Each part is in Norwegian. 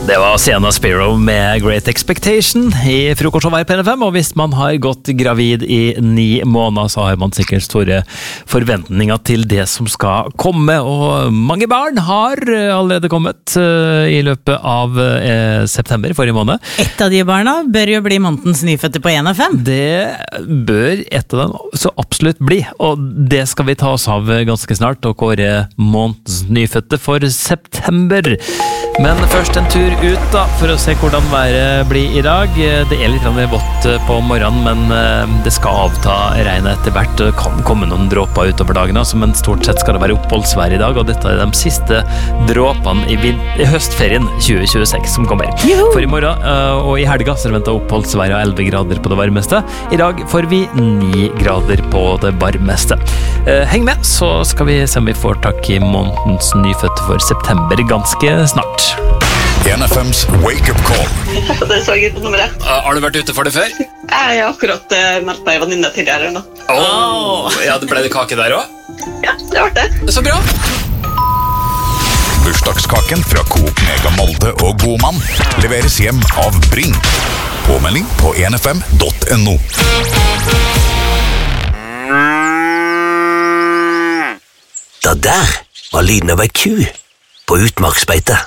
Det var Sienna Spiro med Great Expectation i frokostshowet på NFM, og hvis man har gått gravid i 9 måneder, så har man sikkert store forventninger til det som skal komme, og mange barn har allerede kommet i løpet av september forrige måned. Et av de barna bør jo bli månedens nyfødte på NFM. Det bør et av dem så absolutt bli, og det skal vi ta oss av ganske snart, og kåre månedens nyfødte for september. Men først en tur ut da, for å se hvordan været blir i dag. Det litt vått på morgenen, men det skal avta regnet etter hvert. Det kan komme noen dråper utover dagen, altså, men stort sett skal det være oppholdsvær i dag, og dette de siste dråpene i høstferien 2026 som kommer. For i morgen og i helga så ventet oppholdsvær av 11 grader på det varmeste. I dag får vi 9 grader på det varmeste. Heng med, så skal vi se om vi får takk i månedens nyfødte for september ganske snart. NFMs wake-up call. Det så jeg på nummeret. Har du vært ute for det før? Jeg har akkurat meldt meg venninne tidligere nå. Ja, det ble det kake der også? Ja, det var det. Så bra! Bursdagskaken fra Coop Mega Molde og Godmann leveres hjem av Bring. Påmelding på nfm.no. Det der var lyden av ei ku på utmarksbeite.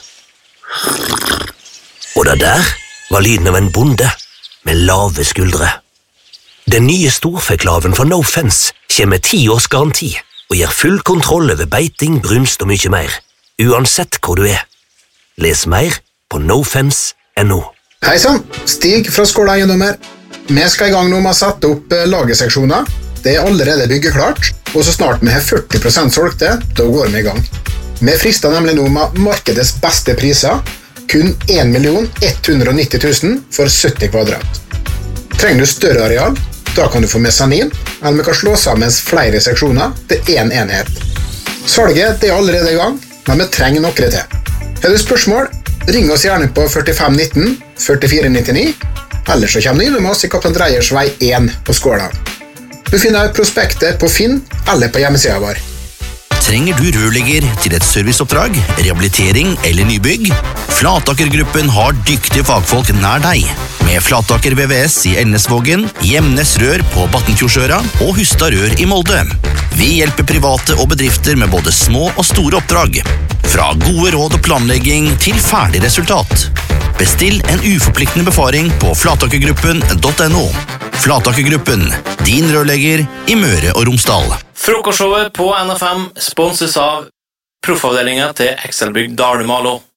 Og det der var lyden av en bonde med lave skuldre. Den nye storfeklaven fra No Fence kommer med 10 års garanti og gir full kontroll over beiting, brunst og mye mer, uansett hvor du er. Les mer på nofence.no. Hei sann, Stig fra Skåla Eiendommer. Vi skal i gang nå med å sette opp lagerseksjoner. Det er allerede byggeklart, og så snart vi har 40% solgte, da går vi i gang. Vi frister nemlig nå med markedets beste priser, kun 1.190.000 for 70 kvadrat. Trenger du større areal? Da kan du få mesanin, eller vi kan slå sammen flere seksjoner til en enhet. Salget er allerede i gang, men vi trenger noe til. Har du spørsmål? Ring oss gjerne på 4519 4499, eller så kommer du inn med oss i Kaptein Dreyers vei 1 på Skåla. Du finner prospektet på Finn eller på hjemmesiden vår. Trenger du rørlegger til et serviceoppdrag, rehabilitering eller nybygg? Flataker-gruppen har dyktige fagfolk nær deg. Med Flataker VVS i Elnesvågen, Gjemnes Rør på Battenfjordsøra og Hustad Rør i Molde. Vi hjelper private og bedrifter med både små og store oppdrag. Fra gode råd og planlegging til ferdig resultat. Bestill en uforpliktende befaring på flatakergruppen.no. Flatakergruppen, din rørlegger i Møre og Romsdal. Frokostshowet på NFM sponses av proffavdelingen til Excelbygg Dalumalo.